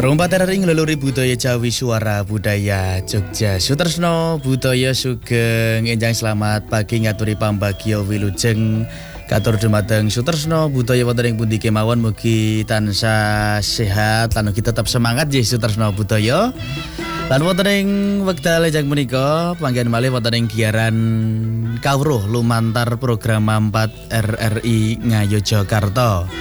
Perombakan ring leluri budaya Jawi Suara Budaya Jogja Sutresno Budaya Sugeng enjang selamat pagi ngaturi pambagio wilujeng katur dumateng Sutresno Budaya wonten ing pundi kemawon mugi tansah sehat lan ugi tetap semangat nggih Sutresno Budaya. Lan wonten ing wekdal enjang menika panggen malih wonten ing giaran kawruh lumantar program 4 RRI Ngayogyakarta.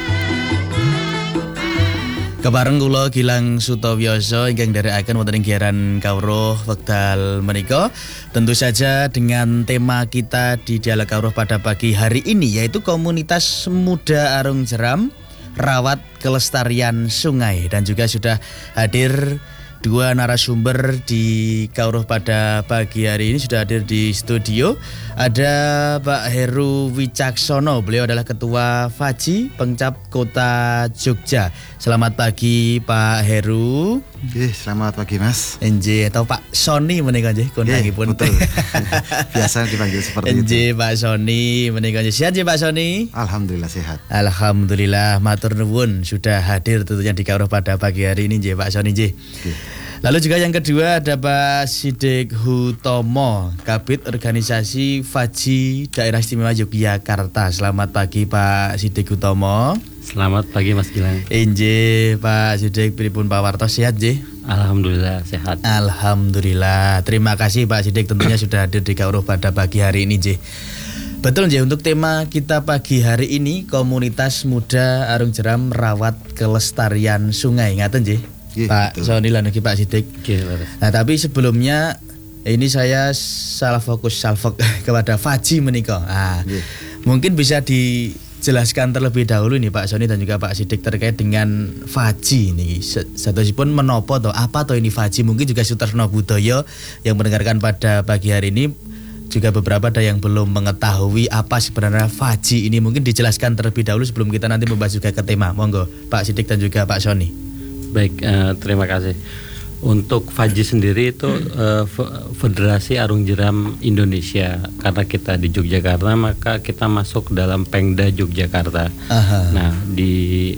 Kebareng kula Gilang Sutowioso ingkang nderekaken wonten ing giaran kawruh wekdal menika, tentu saja dengan tema kita di dialog kawruh pada pagi hari ini yaitu komunitas muda Arung Jeram rawat kelestarian sungai, dan juga sudah hadir dua narasumber di kawruh pada pagi hari ini. Sudah hadir di studio ada Pak Heru Wicaksono, beliau adalah Ketua Faji Pengcap Kota Jogja. Selamat pagi Pak Heru. Selamat pagi Mas. Nggih, atau Pak Soni menika nggih kontakipun. Betul. Biasa dipanggil seperti itu. Nggih, Pak Soni menika nggih. Sehat nggih Pak Soni? Alhamdulillah sehat. Alhamdulillah, matur nuwun sudah hadir tentunya di kawruh pada pagi hari ini nggih Pak Soni nggih. Lalu juga yang kedua ada Pak Sidik Hutomo, Kabid Organisasi Faji Daerah Istimewa Yogyakarta. Selamat pagi Pak Sidik Hutomo. Selamat pagi Mas Gilang. Injih Pak Sidik, pripun Pak Warto, sehat nggih? Alhamdulillah sehat. Alhamdulillah. Terima kasih Pak Sidik tentunya sudah hadir di kawruh pada pagi hari ini nggih. Betul nggih, untuk tema kita pagi hari ini komunitas muda Arung Jeram rawat kelestarian sungai, ngaten nggih? Pak Soni lan Pak Sidik. Nah, tapi sebelumnya ini saya salah fokus kepada Faji menika. Mungkin bisa dijelaskan terlebih dahulu nih Pak Soni dan juga Pak Sidik terkait dengan Faji ini. Satosipun menopo atau apa atau ini Faji? Mungkin juga Sutresno Budaya yang mendengarkan pada pagi hari ini juga beberapa ada yang belum mengetahui apa sebenarnya Faji ini. Mungkin dijelaskan terlebih dahulu sebelum kita nanti membahas juga ke tema. Monggo Pak Sidik dan juga Pak Soni. Baik, terima kasih. Untuk Faji sendiri itu Federasi Arung Jeram Indonesia. Karena kita di Yogyakarta maka kita masuk dalam Pengda Yogyakarta. Nah di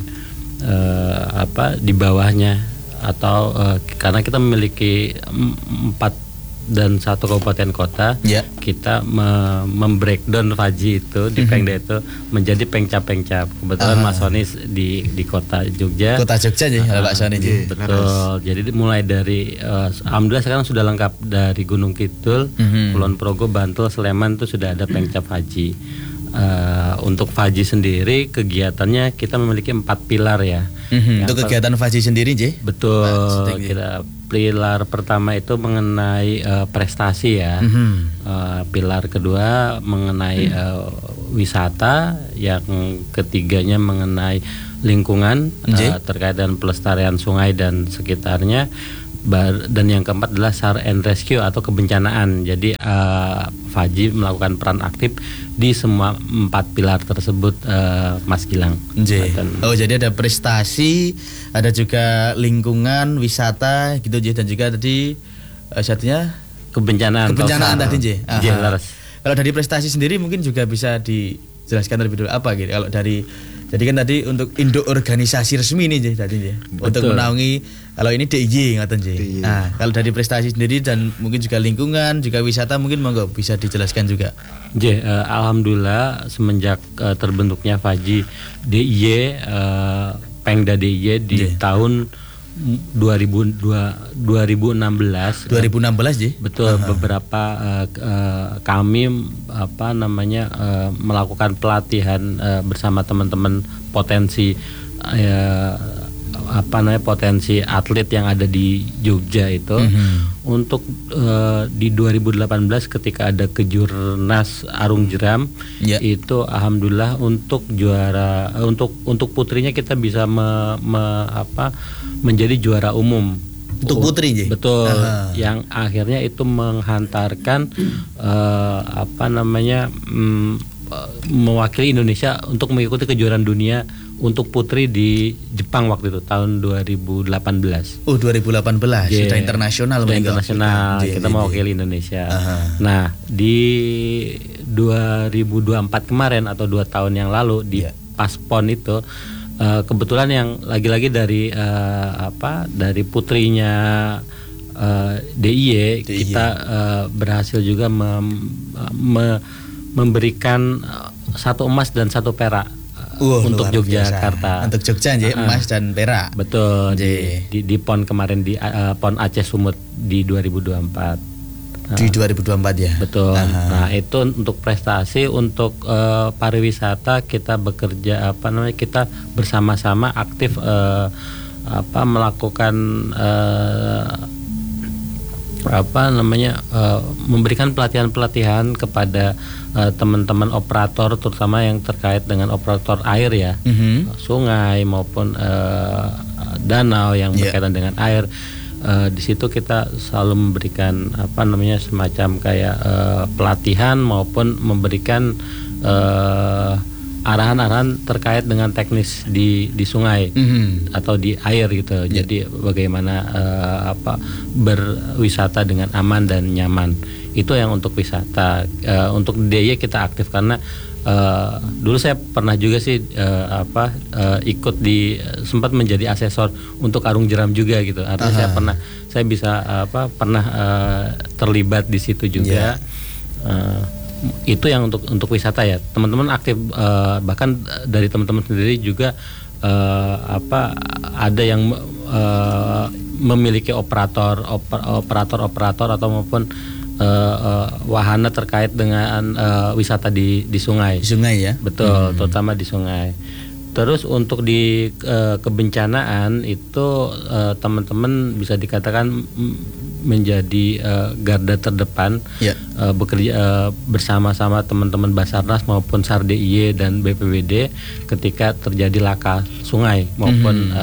bawahnya atau karena kita memiliki 4 dan 1 kabupaten kota, kita membreakdown Faji itu di Pengda itu menjadi pengcap-pengcap. Kebetulan Mas Soni di kota Jogja. Kota Jogja nih, Pak Soni. Betul. Jadi mulai dari alhamdulillah sekarang sudah lengkap dari Gunung Kidul, Kulon Progo, Bantul, Sleman itu sudah ada pengcap Faji. Untuk Faji sendiri kegiatannya kita memiliki 4 pilar ya. Untuk kegiatan Faji sendiri nggih? Betul. Kita pilar pertama itu mengenai prestasi ya. Pilar kedua mengenai wisata, yang ketiganya mengenai lingkungan terkait dengan pelestarian sungai dan sekitarnya. Dan yang keempat adalah SAR and Rescue atau kebencanaan. Jadi Faji melakukan peran aktif di semua 4 pilar tersebut, Mas Gilang. Oh, jadi ada prestasi, ada juga lingkungan, wisata gitu dan juga tadi satunya kebencanaan tadi nggih. Kalau dari prestasi sendiri mungkin juga bisa dijelaskan terlebih dulu apa gitu. Kalau dari jadi kan tadi untuk induk organisasi resmi nih tadi untuk menaungi, kalau ini DIY ngaten nggih. Nah, kalau dari prestasi sendiri dan mungkin juga lingkungan, juga wisata mungkin monggo bisa dijelaskan juga. Alhamdulillah semenjak terbentuknya Faji DIY, Pengda DIY di tahun 2016 sih. Betul. Beberapa kami melakukan pelatihan bersama teman-teman potensi potensi atlet yang ada di Jogja itu. Untuk di 2018 ketika ada Kejurnas Arung Jeram, itu alhamdulillah untuk juara untuk putrinya kita bisa menjadi juara umum. Untuk putri nggih. Betul. Yang akhirnya itu menghantarkan mewakili Indonesia untuk mengikuti kejuaraan dunia untuk putri di Jepang waktu itu tahun 2018. Oh, 2018 sudah internasional. Sudah internasional. Kita mewakili Indonesia. Nah, di 2024 kemarin atau 2 tahun yang lalu di PASPON itu kebetulan yang lagi-lagi dari dari putrinya DIY kita berhasil juga memberikan 1 emas dan 1 perak untuk Yogyakarta. Untuk Jogja emas dan perak. Betul. Di PON kemarin di PON Aceh Sumut di 2024. Di 2024 ya. Betul. Nah, itu untuk prestasi. Untuk pariwisata kita bekerja kita bersama-sama aktif melakukan memberikan pelatihan-pelatihan kepada teman-teman operator, terutama yang terkait dengan operator air ya, sungai maupun danau yang berkaitan dengan air. Di situ kita selalu memberikan semacam kayak pelatihan maupun memberikan arahan-arahan terkait dengan teknis di sungai atau di air gitu. Jadi bagaimana berwisata dengan aman dan nyaman. Itu yang untuk wisata. Untuk DIY kita aktif karena dulu saya pernah juga sih ikut sempat menjadi asesor untuk Arung Jeram juga gitu. Artinya saya pernah terlibat di situ juga. Itu yang untuk wisata ya, teman-teman aktif, bahkan dari teman-teman sendiri juga ada yang memiliki operator atau maupun wahana terkait dengan wisata di sungai. Sungai ya. Betul, terutama di sungai. Terus untuk di kebencanaan itu teman-teman bisa dikatakan menjadi garda terdepan, bekerja bersama-sama teman-teman Basarnas maupun SAR DIY dan BPBD ketika terjadi laka sungai maupun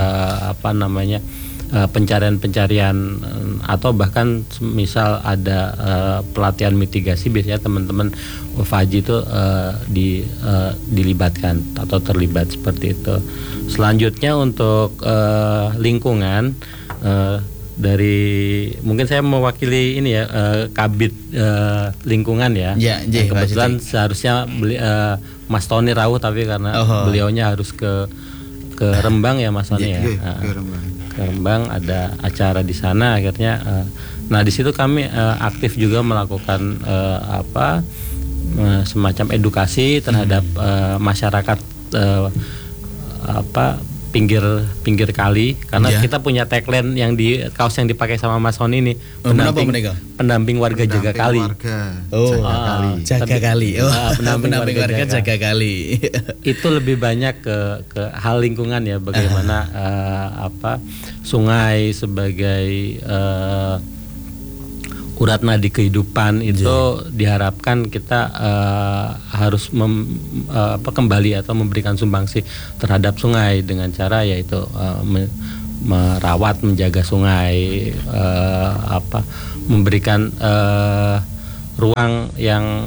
pencarian-pencarian atau bahkan misal ada pelatihan mitigasi, biasanya teman-teman Faji itu dilibatkan atau terlibat seperti itu. Selanjutnya untuk lingkungan, dari mungkin saya mewakili ini ya, Kabid lingkungan ya. Kebetulan seharusnya Mas Tony Rawuh, tapi karena beliaunya harus ke Rembang ya Mas Tony ya. Ke Rembang ada acara di sana akhirnya. Nah di situ kami aktif juga melakukan semacam edukasi terhadap masyarakat pinggir kali, karena kita punya tagline yang di kaos yang dipakai sama Mas Honi ini, pendamping warga jaga kali. Jaga kali. Pendamping warga jaga kali. Itu lebih banyak ke hal lingkungan ya, bagaimana sungai sebagai urat nadi kehidupan itu diharapkan kita harus kembali atau memberikan sumbangsi terhadap sungai dengan cara yaitu merawat, menjaga sungai, memberikan ruang yang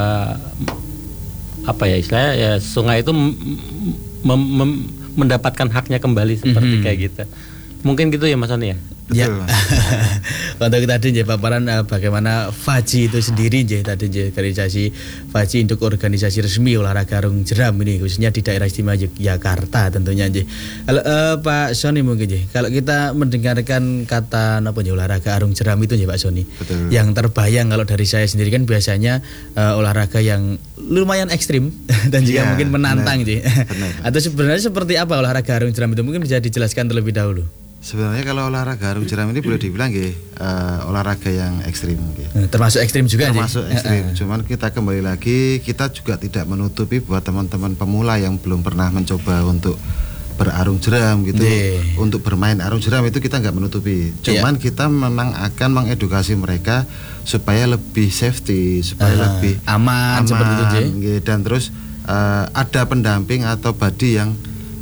istilahnya ya, sungai itu mendapatkan haknya kembali seperti kayak gitu. Mungkin gitu ya Mas Ani ya. Ya. Untuk tadi paparan bagaimana Faji itu sendiri tadi organisasi Faji untuk organisasi resmi olahraga Arung Jeram ini khususnya di daerah istimewa Yogyakarta tentunya Kalau Pak Sony mungkin kalau kita mendengarkan kata olahraga Arung Jeram itu Pak Sony, yang terbayang kalau dari saya sendiri kan biasanya olahraga yang lumayan ekstrim dan juga mungkin menantang Atau sebenarnya seperti apa olahraga Arung Jeram itu, mungkin bisa dijelaskan terlebih dahulu. Sebenarnya kalau olahraga Arung Jeram ini boleh dibilang olahraga yang ekstrim. Termasuk ekstrim juga. Termasuk ekstrim. Cuman kita kembali lagi, kita juga tidak menutupi buat teman-teman pemula yang belum pernah mencoba untuk berarung jeram gitu, untuk bermain arung jeram itu kita nggak menutupi. Cuman kita memang akan mengedukasi mereka supaya lebih safety, supaya lebih aman seperti itu. Dan terus ada pendamping atau buddy yang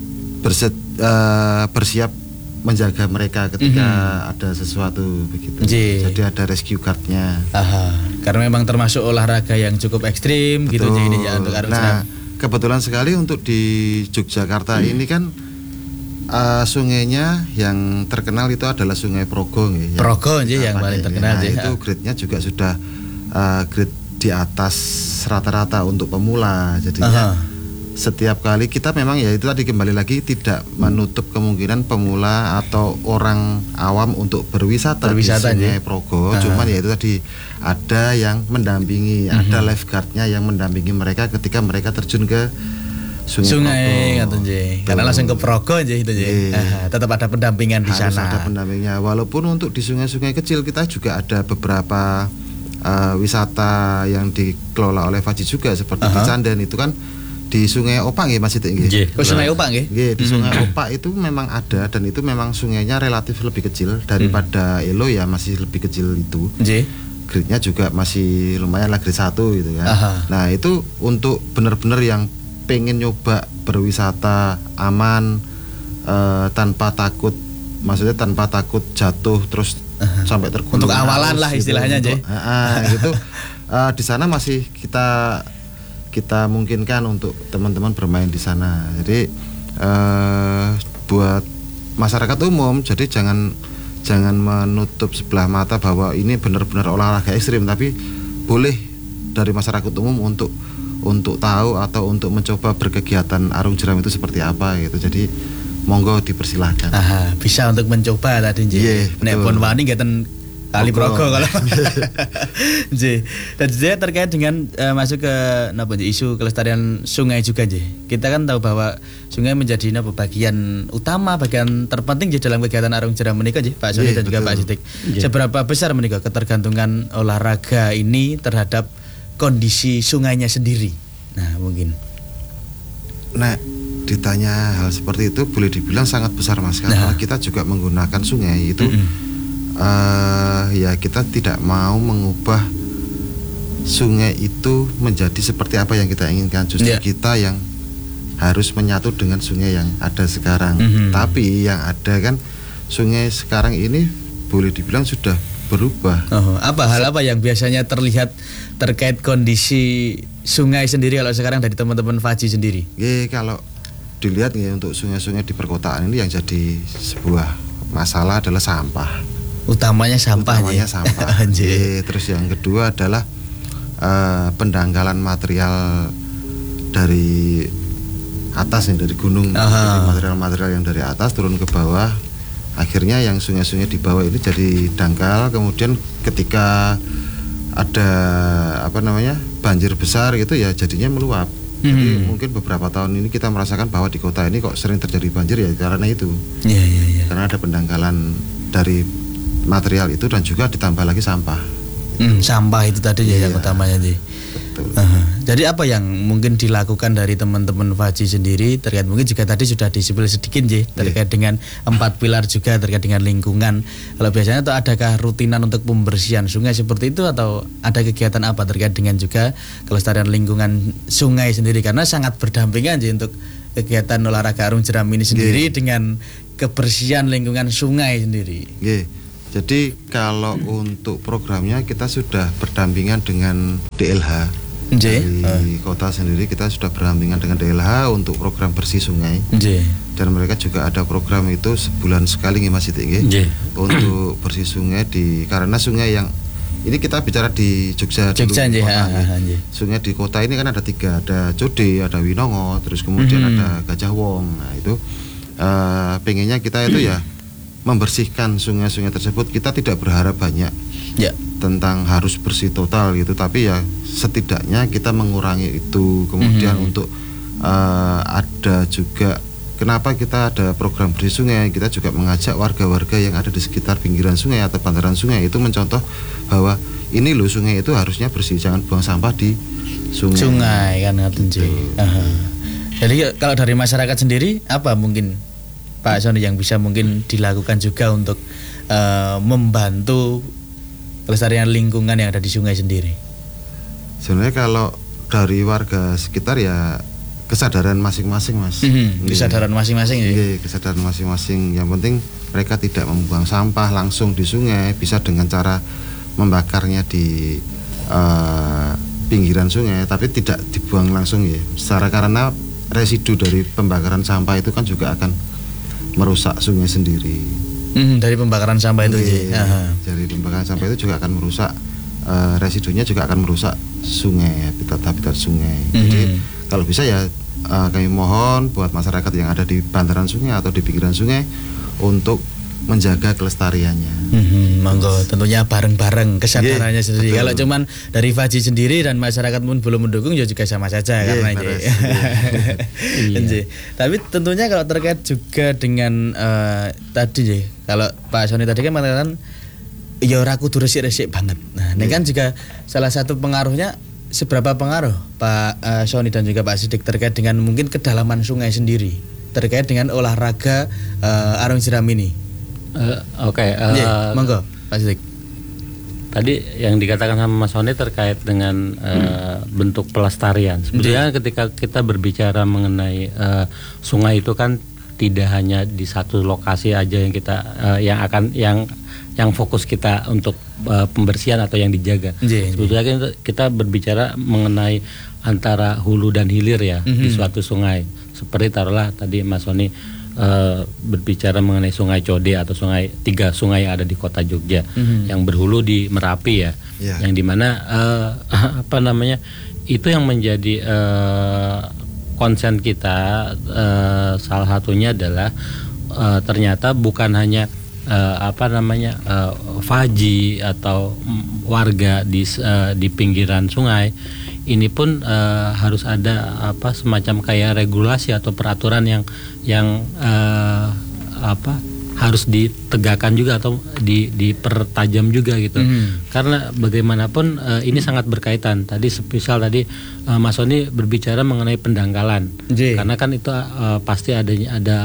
bersiap menjaga mereka ketika ada sesuatu begitu. Jadi ada rescue guard-nya. Karena memang termasuk olahraga yang cukup ekstrim. Betul. Gitu ini ya untuk arung jeram. Kebetulan sekali untuk di Yogyakarta ini kan sungainya yang terkenal itu adalah Sungai Progo yang paling terkenal. Itu grade-nya juga sudah grade di atas rata-rata untuk pemula. Jadinya setiap kali kita memang ya itu tadi kembali lagi tidak menutup kemungkinan pemula atau orang awam untuk berwisata di Sungai Progo. Cuman ya itu tadi ada yang mendampingi, ada lifeguardnya yang mendampingi mereka ketika mereka terjun ke sungai Progo. Karena langsung ke Progo aja itu tetap ada pendampingan di sana. Ada pendampingnya. Walaupun untuk di sungai-sungai kecil kita juga ada beberapa wisata yang dikelola oleh Faji juga seperti di Canden itu kan di Sungai Opak ya masih tinggi. Sungai Opak nggih. Di Sungai Opak itu memang ada dan itu memang sungainya relatif lebih kecil daripada Elo ya masih lebih kecil itu. Grade-nya juga masih lumayan lah grade 1 gitu kan. Nah, itu untuk benar-benar yang pengen nyoba berwisata aman tanpa takut, maksudnya tanpa takut jatuh terus sampai tergulung. Untuk awalan lah istilahnya aja. Gitu. Di sana masih kita mungkinkan untuk teman-teman bermain di sana. Jadi buat masyarakat umum, jadi jangan menutup sebelah mata bahwa ini benar-benar olahraga ekstrim, tapi boleh dari masyarakat umum untuk tahu atau untuk mencoba berkegiatan arung jeram itu seperti apa gitu. Jadi monggo dipersilahkan. Bisa untuk mencoba tadi nggih. Nek pun wani ngeten Kali Progo kalau. Dan juga terkait dengan masuk ke isu kelestarian sungai juga kita kan tahu bahwa sungai menjadi bagian utama, bagian terpenting dalam kegiatan arung jeram menika Pak Sony dan juga Pak Sidik. Seberapa besar menika ketergantungan olahraga ini terhadap kondisi sungainya sendiri? Nah mungkin. Nah ditanya hal seperti itu boleh dibilang sangat besar Mas, karena kita juga menggunakan sungai itu. Ya kita tidak mau mengubah sungai itu menjadi seperti apa yang kita inginkan. Justru kita yang harus menyatu dengan sungai yang ada sekarang. Tapi yang ada kan sungai sekarang ini boleh dibilang sudah berubah. Hal apa yang biasanya terlihat terkait kondisi sungai sendiri kalau sekarang dari teman-teman Faji sendiri? Kalau dilihat untuk sungai-sungai di perkotaan ini yang jadi sebuah masalah adalah sampah. Utamanya sampah. Terus yang kedua adalah pendangkalan material dari atas nih, dari gunung. Jadi material-material yang dari atas turun ke bawah. Akhirnya yang sungai-sungai di bawah ini jadi dangkal. Kemudian ketika ada banjir besar gitu ya jadinya meluap. Jadi mungkin beberapa tahun ini kita merasakan bahwa di kota ini kok sering terjadi banjir ya karena itu. Karena ada pendangkalan dari material itu dan juga ditambah lagi sampah. Sampah itu tadi yang utamanya Jadi apa yang mungkin dilakukan dari teman-teman Faji sendiri terkait mungkin juga tadi sudah disebut sedikit terkait dengan 4 pilar juga terkait dengan lingkungan. Kalau biasanya atau adakah rutinan untuk pembersihan sungai seperti itu atau ada kegiatan apa terkait dengan juga kelestarian lingkungan sungai sendiri, karena sangat berdampingan untuk kegiatan olahraga arung jeram ini sendiri dengan kebersihan lingkungan sungai sendiri. Jadi kalau untuk programnya kita sudah berdampingan dengan DLH dari kota sendiri, kita sudah berdampingan dengan DLH untuk program bersih sungai. Dan mereka juga ada program itu sebulan sekali Mas Sidik untuk bersih sungai karena sungai yang ini kita bicara di Jogja dulu, sungai di kota ini kan ada 3, ada Code, ada Winongo, terus kemudian ada Gajah Wong. Nah itu pengennya kita itu ya membersihkan sungai-sungai tersebut. Kita tidak berharap banyak tentang harus bersih total gitu, tapi ya setidaknya kita mengurangi itu. Kemudian untuk ada juga kenapa kita ada program bersih sungai, kita juga mengajak warga-warga yang ada di sekitar pinggiran sungai atau bantaran sungai itu mencontoh bahwa ini loh sungai itu harusnya bersih, jangan buang sampah di sungai kan Jadi kalau dari masyarakat sendiri apa mungkin Pak Sony yang bisa mungkin dilakukan juga untuk membantu kelestarian lingkungan yang ada di sungai sendiri? Sebenarnya kalau dari warga sekitar ya kesadaran masing-masing Mas. Kesadaran masing-masing kesadaran masing-masing. Yang penting mereka tidak membuang sampah langsung di sungai, bisa dengan cara membakarnya di pinggiran sungai, tapi tidak dibuang langsung karena residu dari pembakaran sampah itu kan juga akan merusak sungai sendiri. Dari pembakaran sampah itu Dari pembakaran sampah itu juga akan merusak residunya juga akan merusak sungai, habitat sungai. Jadi kalau bisa ya kami mohon buat masyarakat yang ada di bantaran sungai atau di pinggiran sungai untuk menjaga kelestariannya. Monggo, tentunya bareng-bareng kesadarannya sendiri. Betul. Kalau cuman dari Faji sendiri dan masyarakat pun belum mendukung ya juga sama saja karena ini. Iya. Tapi tentunya kalau terkait juga dengan tadi kalau Pak Sony tadi kan mengatakan ya ora kudu resik-resik banget. Nah, ini kan juga salah satu pengaruhnya. Seberapa pengaruh Pak Sony dan juga Pak Sidik terkait dengan mungkin kedalaman sungai sendiri terkait dengan olahraga arung jeram ini? Monggo Pak Sidik. Tadi yang dikatakan sama Mas Sony terkait dengan bentuk pelestarian. Sebenarnya ketika kita berbicara mengenai sungai itu kan tidak hanya di satu lokasi aja yang kita yang fokus kita untuk pembersihan atau yang dijaga. Sebetulnya kita berbicara mengenai antara hulu dan hilir ya di suatu sungai. Seperti taruhlah tadi Mas Sony berbicara mengenai Sungai Code atau tiga sungai yang ada di kota Jogja yang berhulu di Merapi ya, yang dimana itu yang menjadi konsen kita salah satunya adalah ternyata bukan hanya Faji atau warga di pinggiran sungai ini pun harus ada semacam kayak regulasi atau peraturan yang harus ditegakkan juga atau dipertajam juga gitu. Karena bagaimanapun ini sangat berkaitan. Tadi spesial tadi Mas Sony berbicara mengenai pendangkalan. Karena kan itu pasti ada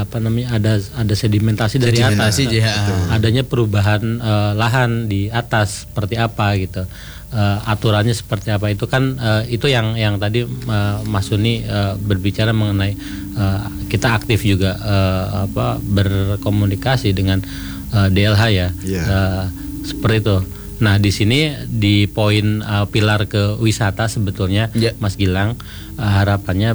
sedimentasi dari atas. Adanya perubahan lahan di atas seperti apa gitu. Aturannya seperti apa itu kan itu yang tadi Mas Sony berbicara mengenai kita aktif juga berkomunikasi dengan DLH ya. Seperti itu. Nah di sini di poin pilar kewisata sebetulnya Mas Gilang harapannya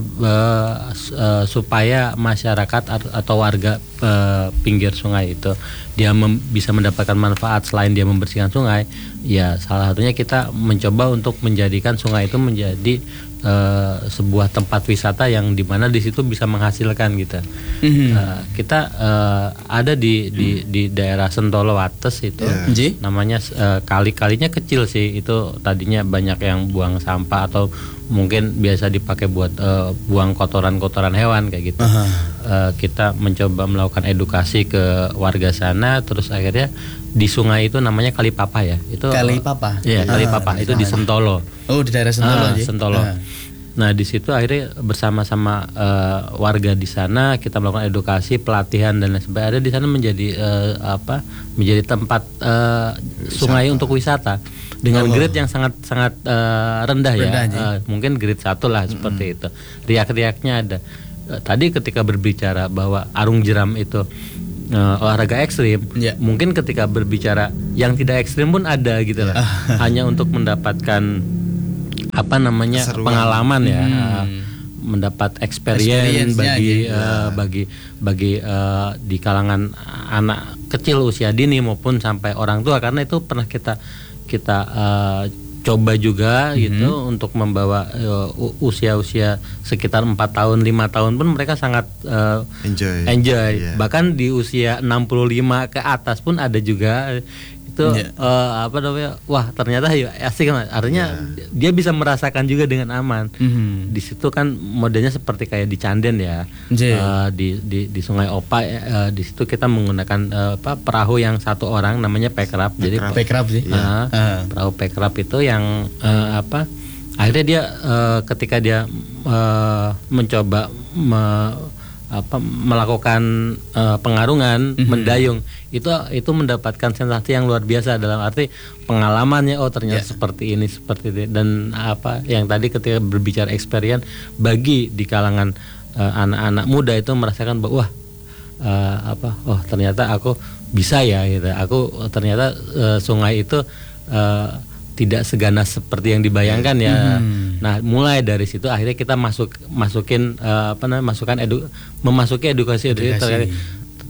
supaya masyarakat atau warga pinggir sungai itu dia bisa mendapatkan manfaat selain dia membersihkan sungai, ya salah satunya kita mencoba untuk menjadikan sungai itu menjadi sebuah tempat wisata yang dimana di situ bisa menghasilkan gitu. Kita ada di daerah Sentolo Wates itu namanya kali-kalinya kecil sih, itu tadinya banyak yang buang sampah atau mungkin biasa dipakai buat buang kotoran-kotoran hewan kayak gitu. Kita mencoba melakukan edukasi ke warga sana, terus akhirnya di sungai itu namanya Kali Papa ya. Itu Kali Papa. Iya, Kali Papa itu di Sentolo. Oh, di daerah Sentolo. Sentolo. Nah, di situ akhirnya bersama-sama warga di sana kita melakukan edukasi, pelatihan dan lain sebagainya. Ada di sana menjadi tempat sungai untuk wisata dengan grade yang sangat rendah ya. Mungkin grade 1 lah seperti itu. Riak-riaknya ada. Tadi ketika berbicara bahwa arung jeram itu olahraga ekstrim, mungkin ketika berbicara yang tidak ekstrim pun ada gitu lah. Hanya untuk mendapatkan pengalaman ya, mendapat experience bagi di kalangan anak kecil usia dini maupun sampai orang tua, karena itu pernah kita coba juga gitu untuk membawa usia-usia sekitar 4 tahun 5 tahun pun mereka sangat enjoy. Bahkan di usia 65 ke atas pun ada juga itu wah ternyata asik kan, artinya dia bisa merasakan juga dengan aman. Di situ kan modelnya seperti kayak di Canden ya, di Sungai Opa di situ kita menggunakan perahu yang satu orang namanya pekrab. Jadi pekrab sih. Perahu pekrab itu yang akhirnya dia ketika dia mencoba melakukan pengarungan, mendayung, itu mendapatkan sensasi yang luar biasa, dalam arti pengalamannya ternyata seperti ini. Dan yang tadi ketika berbicara experience bagi di kalangan anak-anak muda itu merasakan bahwa ternyata aku bisa ya gitu. Aku ternyata sungai itu tidak seganas seperti yang dibayangkan ya. Nah, mulai dari situ akhirnya kita memasuki edukasi terkait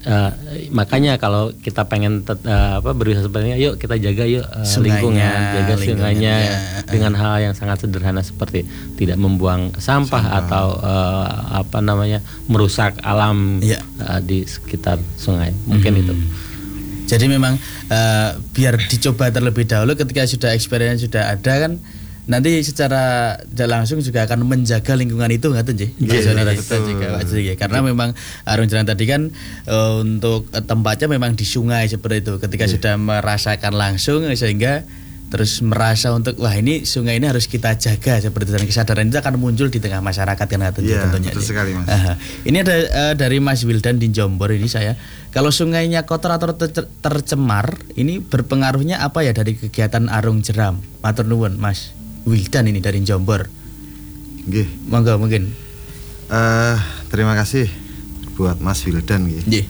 makanya kalau kita pengen berwisata sebenarnya, yuk kita jaga yuk lingkungan, jaga sungainya dengan hal yang sangat sederhana seperti tidak membuang sampah atau merusak alam di sekitar sungai. Mungkin itu. Jadi memang biar dicoba terlebih dahulu, ketika sudah experience sudah ada kan, nanti secara tidak langsung juga akan menjaga lingkungan itu, nggak tuh, karena memang arung jeram tadi kan untuk tempatnya memang di sungai seperti itu. Ketika sudah merasakan langsung, sehingga terus merasa untuk wah ini sungai ini harus kita jaga seperti itu, dan kesadaran itu akan muncul di tengah masyarakat kan, tentunya. Betul sekali, Mas. Ini ada dari Mas Wildan di Jombor ini saya. Kalau sungainya kotor atau tercemar, ini berpengaruhnya apa ya dari kegiatan arung jeram? Matur nuwun, Mas Wildan ini dari Jombor. Nggih. Monggo mungkin. Terima kasih buat Mas Wildan nggih. Nggih.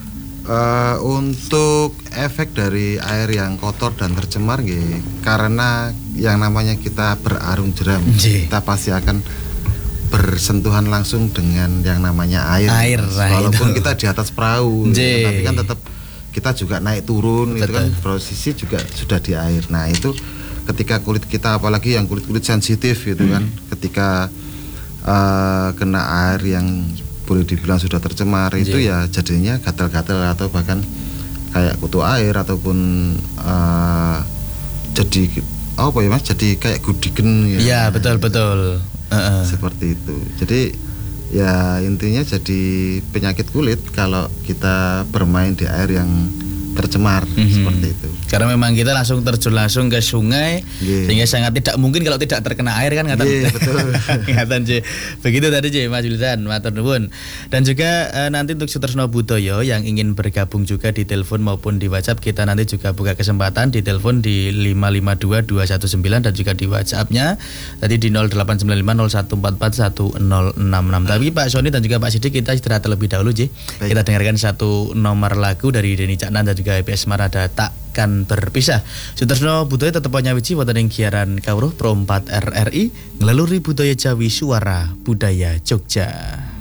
Untuk efek dari air yang kotor dan tercemar nggih, karena yang namanya kita berarung jeram, kita pasti akan bersentuhan langsung dengan yang namanya air. Walaupun kita di atas perahu, tapi kan tetap kita juga naik turun. Betul. Itu kan posisi juga sudah di air. Nah, itu ketika kulit kita, apalagi yang kulit sensitif gitu kan, ketika kena air yang boleh dibilang sudah tercemar, itu ya jadinya gatal-gatal atau bahkan kayak kutu air ataupun jadi apa ya Mas, jadi kayak gudigen ya. Iya, betul. Seperti itu. Jadi ya intinya jadi penyakit kulit kalau kita bermain di air yang tercemar seperti itu. Karena memang kita langsung terjun langsung ke sungai, sehingga sangat tidak mungkin kalau tidak terkena air kan, betul. Begitu tadi Mas Wildan, matur nuwun. Dan juga nanti untuk Sutresno Budoyo yang ingin bergabung juga di telepon maupun di WhatsApp, kita nanti juga buka kesempatan di telepon di 552-219 dan juga di WhatsApp-nya tadi di 0895-0144-1066. Tapi Pak Sony dan juga Pak Sidik, kita istirahat terlebih dahulu Kita dengarkan satu nomor lagu dari Denny Caknan dan juga EPS Marada, Takkan Berpisah. Sutresno Budoyo tetep nyawiji wonten ing giaran kawruh Pro 4 RRI ngeleluri budaya Jawi, suara budaya Jogja.